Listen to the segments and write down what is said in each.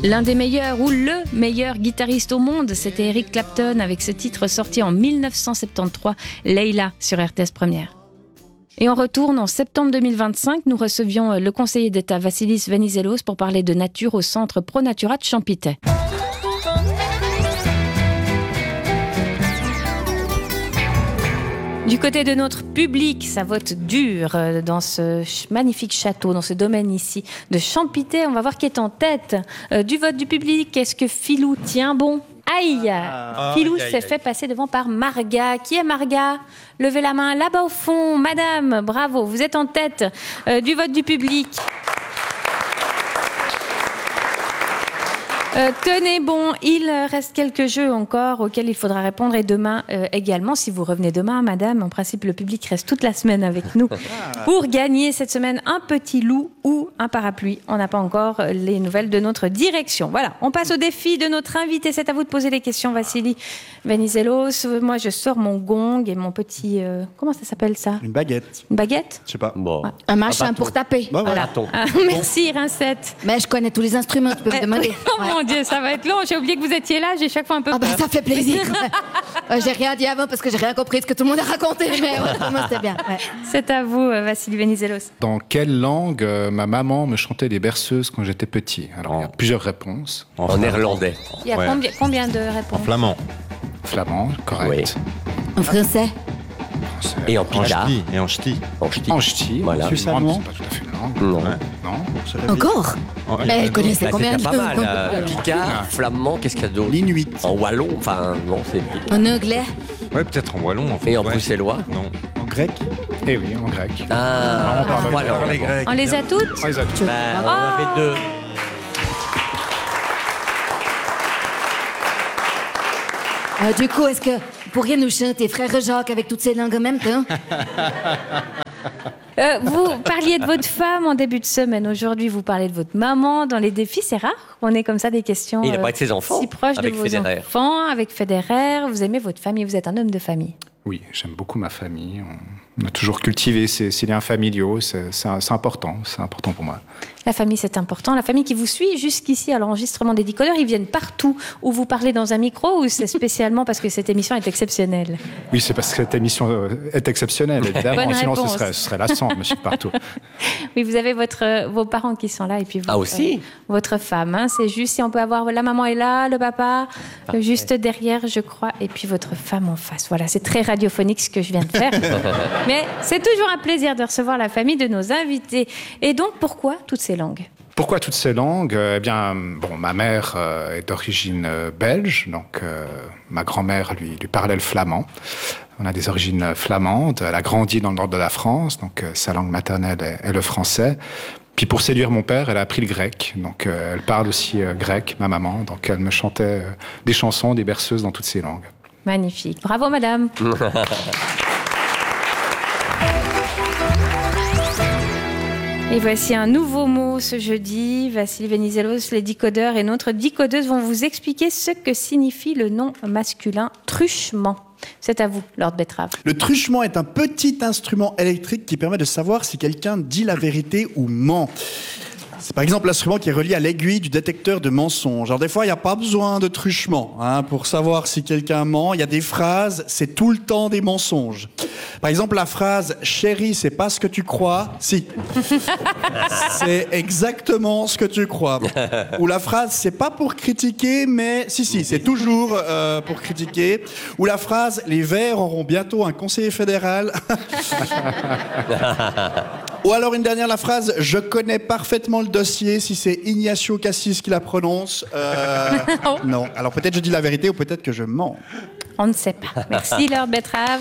L'un des meilleurs ou le meilleur guitariste au monde, c'était Eric Clapton avec ce titre sorti en 1973, Layla sur RTS Première. Et on retourne en septembre 2025, nous recevions le conseiller d'État Vassilis Venizelos pour parler de nature au centre ProNatura de Champitay. Du côté de notre public, ça vote dur dans ce magnifique château, dans ce domaine ici de Champitay. On va voir qui est en tête du vote du public. Est-ce que Philou tient bon ? Aïe, Philou s'est fait passer devant par Marga. Qui est Marga ? Levez la main là-bas au fond. Madame, bravo, vous êtes en tête du vote du public. Tenez bon, il reste quelques jeux encore auxquels il faudra répondre et demain également. Si vous revenez demain, madame, en principe le public reste toute la semaine avec nous pour gagner cette semaine un petit loup ou un parapluie. On n'a pas encore les nouvelles de notre direction. Voilà, on passe au défi de notre invité. C'est à vous de poser les questions, Vassilis Venizelos. Moi, je sors mon gong et mon petit... comment ça s'appelle ça ? Une baguette. Une baguette ? Je sais pas. Bon. Ouais. Un machin pour taper. Bah, voilà. Merci, Rincette. Mais je connais tous les instruments, tu peux me demander. Oh mon Dieu, ça va être long. J'ai oublié que vous étiez là. J'ai chaque fois un peu Ah peur. bah ça fait plaisir. J'ai rien dit avant parce que j'ai rien compris de ce que tout le monde a raconté. Mais ouais, moi c'était bien. Ouais. C'est à vous, Vassilis Venizelos. Dans quelle langue ma maman me chantait des berceuses quand j'étais petit ? Alors, il y a plusieurs réponses. En néerlandais. Il y a combien de réponses ? Flamand. Flamand, correct. En français. Français. Et en En picard. ch'ti. Et en ch'ti. En ch'ti. En ch'ti. Voilà. C'est Suisse allemand. pas tout à fait une langue. Non. Non. Encore. Elle connaissait Bah, combien c'est de pas mal. langues Picard, flamand, qu'est-ce qu'il y a d'autre ? L'inuit. En wallon, enfin, non, c'est... En anglais. Ouais, peut-être en wallon. En fait. Et en Ouais. bruxellois ? Non. En grec. Eh oui, en grec. Ah, on parle voilà. les Grecs. On les a toutes ? Ah, ils ont tout. Bah, on avait deux. Du coup, est-ce que vous pourriez nous chanter Frère Jacques avec toutes ces langues en même temps? Vous parliez de votre femme en début de semaine. Aujourd'hui, vous parlez de votre maman. Dans les défis, c'est rare qu'on ait comme ça des questions Et il a parlé de ses enfants, si proches avec de vos Federer. enfants, avec Federer. Vous aimez votre famille, vous êtes un homme de famille. Oui, j'aime beaucoup ma famille. On a toujours cultivé ces liens familiaux. C'est important. C'est important pour moi. La famille, c'est important. La famille qui vous suit jusqu'ici à l'enregistrement des Décodeurs, ils viennent partout où vous parlez dans un micro ou c'est spécialement parce que cette émission est exceptionnelle? Oui, c'est parce que cette émission est exceptionnelle, évidemment. Bonne Sinon, réponse. ce serait lassant, monsieur de partout. Oui, vous avez vos parents qui sont là et puis Ah, aussi votre femme. Hein, c'est juste si on peut avoir la maman est là, le papa juste derrière, je crois, et puis votre femme en face. Voilà, c'est très radiophonique ce que je viens de faire. Mais c'est toujours un plaisir de recevoir la famille de nos invités. Et donc, pourquoi toutes ces langues? Pourquoi toutes ces langues? Eh bien, bon, ma mère est d'origine belge, donc ma grand-mère lui parlait le flamand. On a des origines flamandes. Elle a grandi dans le nord de la France, donc sa langue maternelle est le français. Puis pour séduire mon père, elle a appris le grec. Donc elle parle aussi grec, ma maman. Donc elle me chantait des chansons, des berceuses dans toutes ces langues. Magnifique. Bravo, madame. Et voici un nouveau mot ce jeudi. Vassilis Venizelos, les décodeurs et notre décodeuse vont vous expliquer ce que signifie le nom masculin truchement. C'est à vous, Lord Betrave. Le truchement est un petit instrument électrique qui permet de savoir si quelqu'un dit la vérité ou ment. C'est par exemple l'instrument qui est relié à l'aiguille du détecteur de mensonges. Alors des fois, il n'y a pas besoin de truchement pour savoir si quelqu'un ment. Il y a des phrases, c'est tout le temps des mensonges. Par exemple, la phrase « Chérie, c'est pas ce que tu crois ». Si. C'est exactement ce que tu crois. Ou la phrase « C'est pas pour critiquer, mais… » Si, c'est toujours pour critiquer. Ou la phrase « Les Verts auront bientôt un conseiller fédéral ». Ou alors une dernière, la phrase « Je connais parfaitement le dossier », si c'est Ignacio Cassis qui la prononce. Non. Alors peut-être je dis la vérité ou peut-être que je mens. On ne sait pas. Merci, Lord Betrave.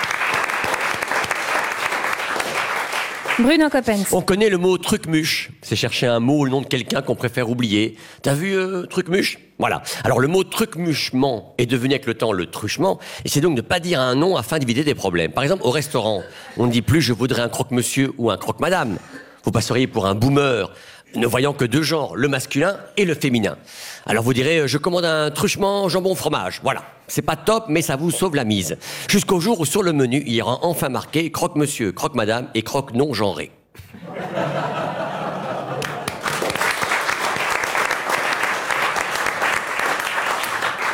Bruno Coppens. On connaît le mot trucmuche. C'est chercher un mot ou le nom de quelqu'un qu'on préfère oublier. T'as vu trucmuche ? Voilà. Alors le mot trucmuchement est devenu avec le temps le truchement, et c'est donc de ne pas dire un nom afin d'éviter des problèmes. Par exemple, au restaurant, on ne dit plus « je voudrais un croque-monsieur » ou un croque-madame. Vous passeriez pour un boomer, ne voyant que deux genres, le masculin et le féminin. Alors vous direz « je commande un truchement jambon fromage ». Voilà. C'est pas top, mais ça vous sauve la mise. Jusqu'au jour où sur le menu, il y aura enfin marqué « croque-monsieur »,« croque-madame » et « croque-non-genré ».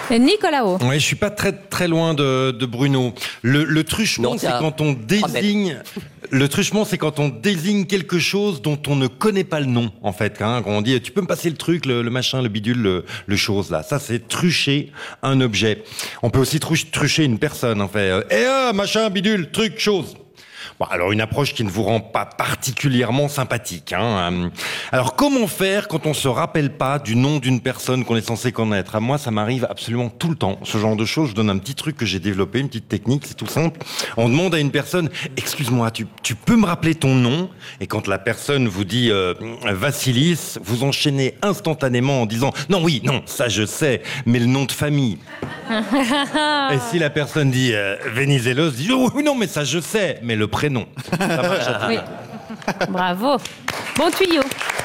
Nicolas O. Ouais, je suis pas très loin de Bruno. Le truchement, Non, c'est quand on désigne. Le truchement, c'est quand on désigne quelque chose dont on ne connaît pas le nom, en fait. Hein, quand on dit, tu peux me passer le truc, le machin, le bidule, le chose là. Ça, c'est trucher un objet. On peut aussi trucher une personne, en fait. Machin, bidule, truc, chose. Bon, alors une approche qui ne vous rend pas particulièrement sympathique. Hein. Alors comment faire quand on se rappelle pas du nom d'une personne qu'on est censé connaître? À moi, ça m'arrive absolument tout le temps. Ce genre de choses, je donne un petit truc que j'ai développé, une petite technique, c'est tout simple. On demande à une personne, excuse-moi, tu peux me rappeler ton nom? Et quand la personne vous dit Vassilis, vous enchaînez instantanément en disant non, ça je sais, mais le nom de famille. Et si la personne dit Venizelos, dit oui, non, mais ça je sais, mais le prénom. Ça marche à Oui. Bravo. Bon tuyau.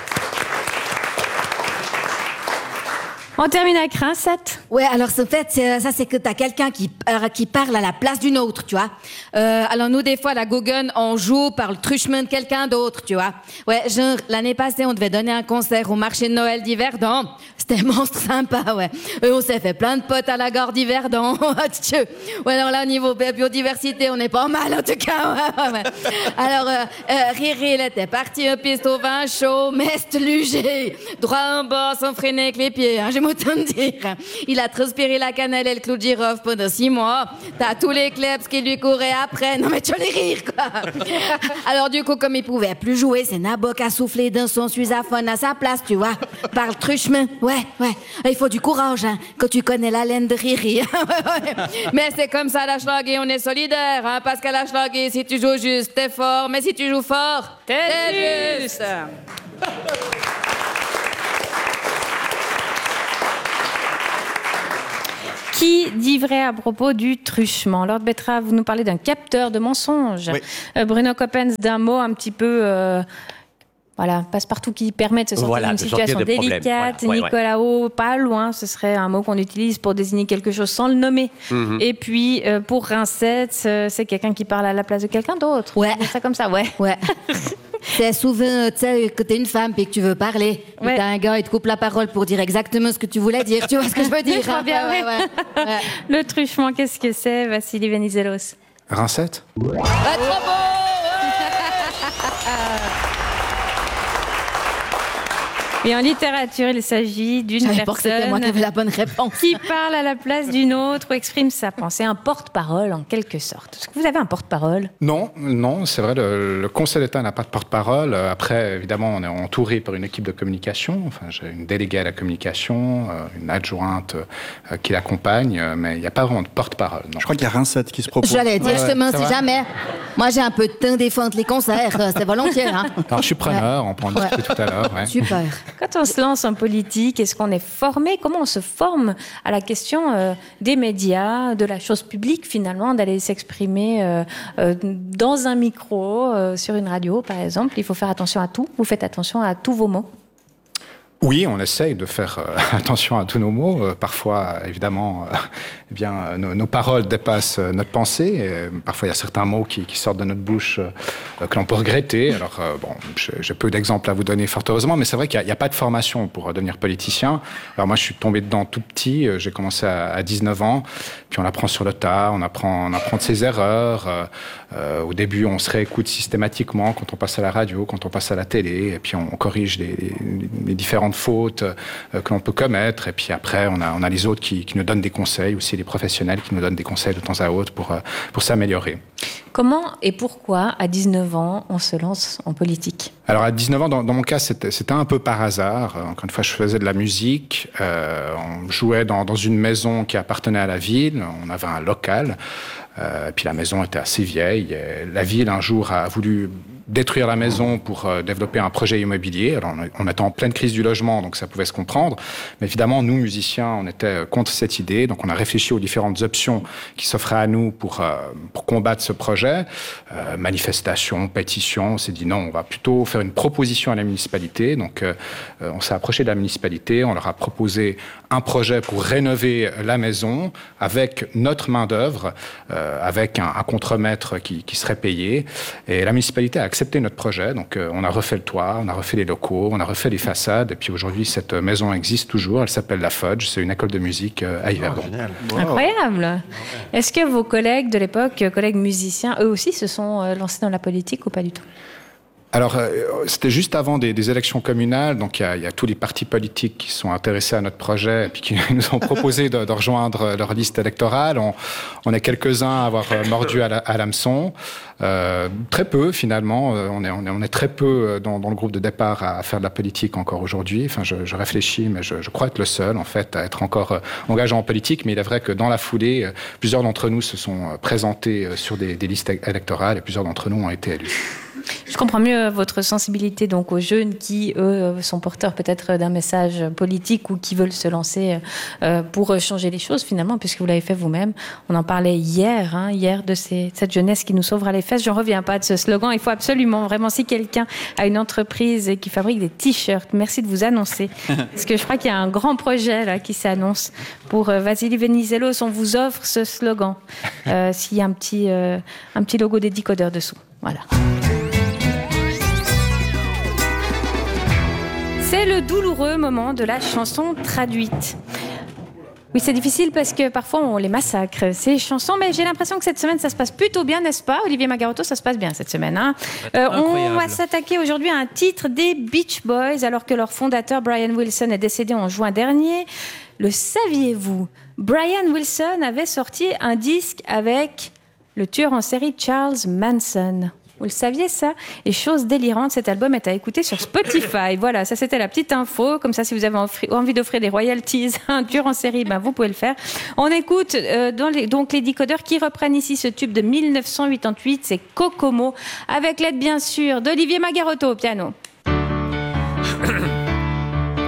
On termine avec Rincette. Ouais, alors en fait, c'est que t'as quelqu'un qui parle à la place d'une autre, tu vois. Alors nous, des fois, la Gauguin, on joue par le truchement de quelqu'un d'autre, tu vois. Ouais, genre, l'année passée, on devait donner un concert au marché de Noël d'Yverdon. C'était monstre sympa, ouais. Et on s'est fait plein de potes à la gare d'Yverdon. Ouais, alors là, au niveau biodiversité, on est pas mal, en tout cas. Ouais. Alors, Riri, il était parti en piste au vin chaud, mest lugé, droit en bas, sans freiner avec les pieds, hein, j'ai autant de dire. Il a transpiré la cannelle et le clou de girofle pendant 6 mois. T'as tous les klebs qui lui couraient après. Non mais tu vas les rire, quoi. Alors du coup, comme il pouvait plus jouer, c'est Nabok a soufflé dans son suisaphone à sa place, tu vois. Par le truchement. Ouais. Il faut du courage, hein, quand tu connais la laine de Riri. Mais c'est comme ça, la Schlagué, on est solidaires, hein, parce qu'à la Schlagué, si tu joues juste, t'es fort. Mais si tu joues fort, t'es juste. Qui dit vrai à propos du truchement? Lord Betra, vous nous parlez d'un capteur de mensonges. Oui. Bruno Coppens, d'un mot un petit peu... passe-partout qui permet de se sortir d'une situation délicate. Voilà. Nicolas O, pas loin, ce serait un mot qu'on utilise pour désigner quelque chose sans le nommer. Mm-hmm. Et puis, pour Rincette, c'est quelqu'un qui parle à la place de quelqu'un d'autre. Ouais. C'est ça comme ça, ouais. C'est souvent, tu sais, que t'es une femme et que tu veux parler. Ouais. T'as un gars, il te coupe la parole pour dire exactement ce que tu voulais dire. Tu vois ce que je veux dire? Ouais. Le truchement, qu'est-ce que c'est, Vassili Venizelos? Rincette. Trop beau! Et en littérature, il s'agit d'une personne moi qui avais la bonne réponse. Qui parle à la place d'une autre ou exprime sa pensée, un porte-parole en quelque sorte. Est-ce que vous avez un porte-parole? Non, c'est vrai, le Conseil d'État n'a pas de porte-parole. Après, évidemment, on est entouré par une équipe de communication. Enfin, j'ai une déléguée à la communication, une adjointe qui l'accompagne, mais il n'y a pas vraiment de porte-parole. Non. Je crois qu'il y a Rincette qui se propose. J'allais dire, justement, si jamais. Moi, j'ai un peu de temps défendre les concerts, c'est volontiers. Hein. Alors, je suis preneur, on peut en discuter tout à l'heure. Ouais. Super. Quand on se lance en politique, est-ce qu'on est formé? Comment on se forme à la question des médias, de la chose publique finalement, d'aller s'exprimer dans un micro, sur une radio par exemple? Il faut faire attention à tout. Vous faites attention à tous vos mots? Oui, on essaye de faire attention à tous nos mots. Parfois, évidemment, nos paroles dépassent notre pensée. Parfois, il y a certains mots qui sortent de notre bouche que l'on peut regretter. Alors, j'ai peu d'exemples à vous donner, fort heureusement, mais c'est vrai qu'il n'y a pas de formation pour devenir politicien. Alors moi, je suis tombé dedans tout petit. J'ai commencé à 19 ans. Puis on apprend sur le tas, on apprend de ses erreurs. Au début, on se réécoute systématiquement quand on passe à la radio, quand on passe à la télé. Et puis on corrige les différentes fautes que l'on peut commettre. Et puis après, on a les autres qui nous donnent des conseils, aussi les professionnels qui nous donnent des conseils de temps à autre pour s'améliorer. Comment et pourquoi, à 19 ans, on se lance en politique? Alors, à 19 ans, dans mon cas, c'était un peu par hasard. Encore une fois, je faisais de la musique. On jouait dans une maison qui appartenait à la ville. On avait un local. Puis la maison était assez vieille. La ville, un jour, a voulu détruire la maison pour développer un projet immobilier. Alors, on était en pleine crise du logement, donc ça pouvait se comprendre. Mais évidemment, nous, musiciens, on était contre cette idée. Donc, on a réfléchi aux différentes options qui s'offraient à nous pour combattre ce projet. Manifestation, pétition. On s'est dit non, on va plutôt faire une proposition à la municipalité. Donc, on s'est approché de la municipalité. On leur a proposé un projet pour rénover la maison avec notre main-d'œuvre, avec un contremaître qui serait payé. Et la municipalité a accepté accepté notre projet. Donc, on a refait le toit, on a refait les locaux, on a refait les façades. Et puis aujourd'hui, cette maison existe toujours. Elle s'appelle La Fudge. C'est une école de musique à Yverdon. Incroyable. Est-ce que vos collègues de l'époque, collègues musiciens, eux aussi se sont lancés dans la politique ou pas du tout? Alors, c'était juste avant des élections communales, donc il y a tous les partis politiques qui sont intéressés à notre projet et puis qui nous ont proposé de rejoindre leur liste électorale. On est quelques-uns à avoir mordu à l'hameçon. Très peu, finalement. On est très peu dans le groupe de départ à faire de la politique encore aujourd'hui. Enfin, je réfléchis, mais je crois être le seul, en fait, à être encore engagé en politique. Mais il est vrai que dans la foulée, plusieurs d'entre nous se sont présentés sur des listes électorales et plusieurs d'entre nous ont été élus. Je comprends mieux votre sensibilité donc aux jeunes qui, eux, sont porteurs peut-être d'un message politique ou qui veulent se lancer pour changer les choses finalement, puisque vous l'avez fait vous-même. On en parlait hier de cette jeunesse qui nous sauvera les fesses. J'en reviens pas de ce slogan. Il faut absolument, vraiment, si quelqu'un a une entreprise qui fabrique des t-shirts, merci de vous annoncer. Parce que je crois qu'il y a un grand projet là qui s'annonce pour Vassili Venizelos. On vous offre ce slogan s'il y a un petit logo des décodeurs dessous. Voilà. C'est le douloureux moment de la chanson traduite. Oui, c'est difficile parce que parfois on les massacre, ces chansons, mais j'ai l'impression que cette semaine ça se passe plutôt bien, n'est-ce pas, Olivier Magarotto? Ça se passe bien cette semaine. On va s'attaquer aujourd'hui à un titre des Beach Boys, alors que leur fondateur Brian Wilson est décédé en juin dernier. Le saviez-vous? Brian Wilson avait sorti un disque avec le tueur en série Charles Manson. Vous le saviez ça? Et chose délirante, cet album est à écouter sur Spotify. Voilà, ça c'était la petite info. Comme ça, si vous avez envie d'offrir des royalties à un tueur en série, vous pouvez le faire. On écoute donc les décodeurs qui reprennent ici ce tube de 1988, c'est Kokomo, avec l'aide bien sûr d'Olivier Magarotto au piano.